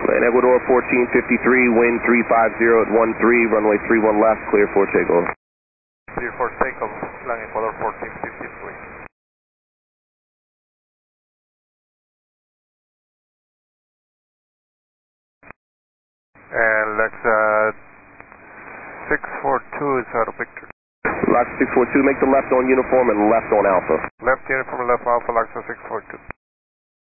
Land Ecuador 1453, wind 350 at 13, runway 31 left, clear for takeoff. Clear for takeoff, Land Ecuador 1453. And Lex 642 is out of picture. Lox 642, make the left on uniform and left on Alpha. Left uniform, left Alpha, Lex 642.